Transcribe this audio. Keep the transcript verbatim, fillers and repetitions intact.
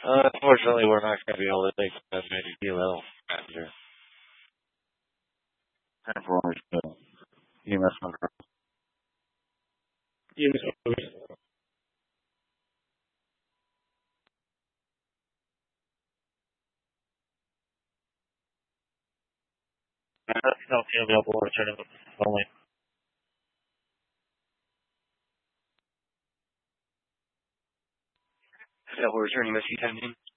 Uh, unfortunately, we're not going to be able to take that many D-level passengers. ten four, E M S number. E M S number. No, available, returning only. Yeah, we're returning this E ten.